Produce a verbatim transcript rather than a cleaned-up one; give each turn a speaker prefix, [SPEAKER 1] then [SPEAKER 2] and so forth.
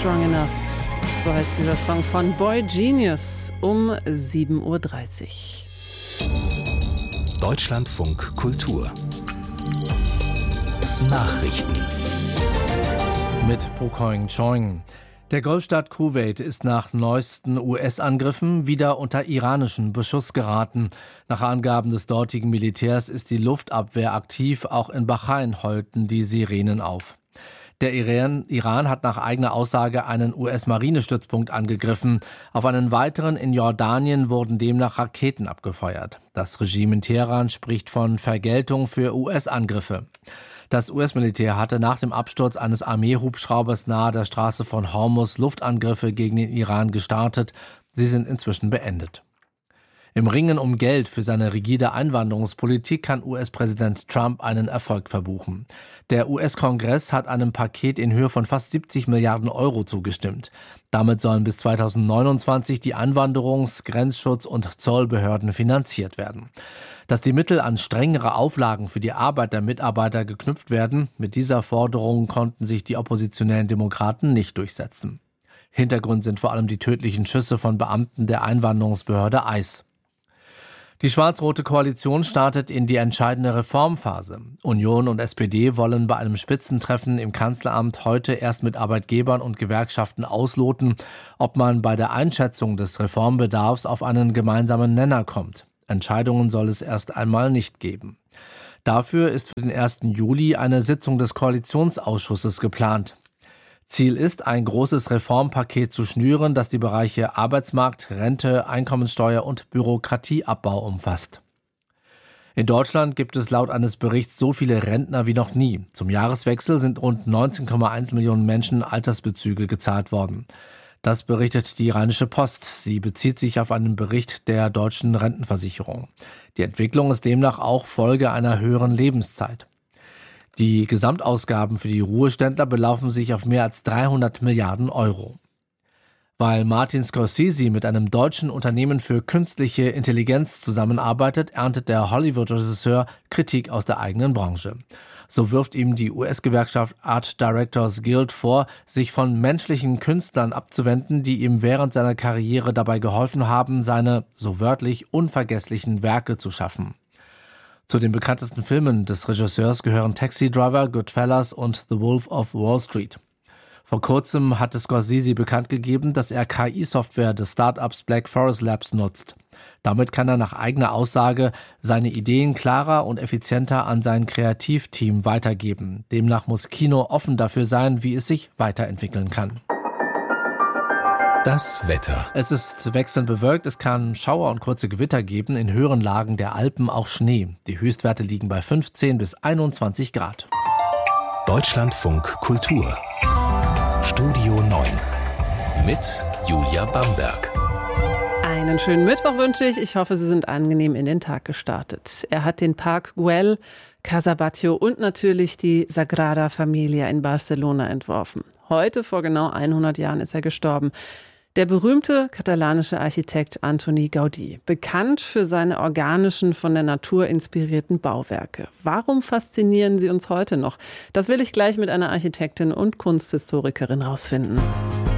[SPEAKER 1] Strong Enough. So heißt dieser Song von Boy Genius um sieben Uhr dreißig.
[SPEAKER 2] Deutschlandfunk Kultur Nachrichten
[SPEAKER 3] mit Prokoing Choing. Der Golfstaat Kuwait ist nach neuesten U S-Angriffen wieder unter iranischen Beschuss geraten. Nach Angaben des dortigen Militärs ist die Luftabwehr aktiv, auch in Bahrain heulten die Sirenen auf. Der Iran, Iran hat nach eigener Aussage einen U S-Marinestützpunkt angegriffen. Auf einen weiteren in Jordanien wurden demnach Raketen abgefeuert. Das Regime in Teheran spricht von Vergeltung für U S-Angriffe. Das U S-Militär hatte nach dem Absturz eines Armeehubschraubers nahe der Straße von Hormuz Luftangriffe gegen den Iran gestartet. Sie sind inzwischen beendet. Im Ringen um Geld für seine rigide Einwanderungspolitik kann U S-Präsident Trump einen Erfolg verbuchen. Der U S-Kongress hat einem Paket in Höhe von fast siebzig Milliarden Euro zugestimmt. Damit sollen bis zweitausendneunundzwanzig die Einwanderungs-, Grenzschutz- und Zollbehörden finanziert werden. Dass die Mittel an strengere Auflagen für die Arbeit der Mitarbeiter geknüpft werden, mit dieser Forderung konnten sich die oppositionellen Demokraten nicht durchsetzen. Hintergrund sind vor allem die tödlichen Schüsse von Beamten der Einwanderungsbehörde I C E. Die schwarz-rote Koalition startet in die entscheidende Reformphase. Union und S P D wollen bei einem Spitzentreffen im Kanzleramt heute erst mit Arbeitgebern und Gewerkschaften ausloten, ob man bei der Einschätzung des Reformbedarfs auf einen gemeinsamen Nenner kommt. Entscheidungen soll es erst einmal nicht geben. Dafür ist für den ersten Juli eine Sitzung des Koalitionsausschusses geplant. Ziel ist, ein großes Reformpaket zu schnüren, das die Bereiche Arbeitsmarkt, Rente, Einkommensteuer und Bürokratieabbau umfasst. In Deutschland gibt es laut eines Berichts so viele Rentner wie noch nie. Zum Jahreswechsel sind rund neunzehn Komma eins Millionen Menschen Altersbezüge gezahlt worden. Das berichtet die Rheinische Post. Sie bezieht sich auf einen Bericht der deutschen Rentenversicherung. Die Entwicklung ist demnach auch Folge einer höheren Lebenszeit. Die Gesamtausgaben für die Ruheständler belaufen sich auf mehr als dreihundert Milliarden Euro. Weil Martin Scorsese mit einem deutschen Unternehmen für künstliche Intelligenz zusammenarbeitet, erntet der Hollywood-Regisseur Kritik aus der eigenen Branche. So wirft ihm die U S-Gewerkschaft Art Directors Guild vor, sich von menschlichen Künstlern abzuwenden, die ihm während seiner Karriere dabei geholfen haben, seine, so wörtlich, unvergesslichen Werke zu schaffen. Zu den bekanntesten Filmen des Regisseurs gehören Taxi Driver, Goodfellas und The Wolf of Wall Street. Vor kurzem hatte Scorsese bekannt gegeben, dass er K I-Software des Startups Black Forest Labs nutzt. Damit kann er nach eigener Aussage seine Ideen klarer und effizienter an sein Kreativteam weitergeben. Demnach muss Kino offen dafür sein, wie es sich weiterentwickeln kann.
[SPEAKER 2] Das Wetter.
[SPEAKER 3] Es ist wechselnd bewölkt, es kann Schauer und kurze Gewitter geben, in höheren Lagen der Alpen auch Schnee. Die Höchstwerte liegen bei fünfzehn bis einundzwanzig Grad.
[SPEAKER 2] Deutschlandfunk Kultur Studio neun mit Julia Bamberg.
[SPEAKER 1] Einen schönen Mittwoch wünsche ich. Ich hoffe, Sie sind angenehm in den Tag gestartet. Er hat den Park Güell, Casa Batlló und natürlich die Sagrada Familia in Barcelona entworfen. Heute, vor genau hundert Jahren, ist er gestorben. Der berühmte katalanische Architekt Antoni Gaudí, bekannt für seine organischen, von der Natur inspirierten Bauwerke. Warum faszinieren sie uns heute noch? Das will ich gleich mit einer Architektin und Kunsthistorikerin rausfinden.